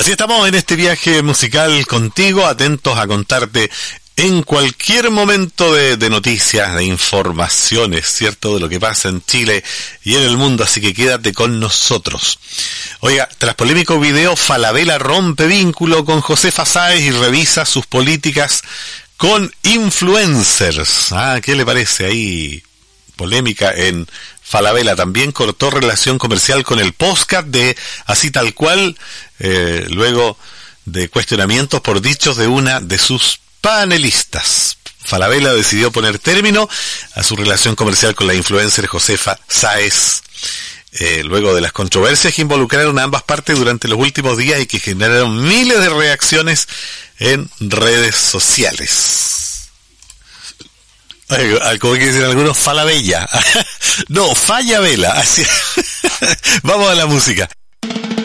Así estamos en este viaje musical contigo, atentos a contarte en cualquier momento de noticias, de informaciones, ¿cierto? De lo que pasa en Chile y en el mundo, así que quédate con nosotros. Oiga, tras polémico video, Falabella rompe vínculo con Josefa Sáez y revisa sus políticas con influencers. ¿Qué le parece ahí? Polémica en Falabella. También cortó relación comercial con el podcast de Así Tal Cual, luego de cuestionamientos por dichos de una de sus panelistas. Falabella decidió poner término a su relación comercial con la influencer Josefa Sáez, luego de las controversias que involucraron a ambas partes durante los últimos días y que generaron miles de reacciones en redes sociales. Como que dicen algunos, Falabella. No, Fallavela. Así. Vamos a la música.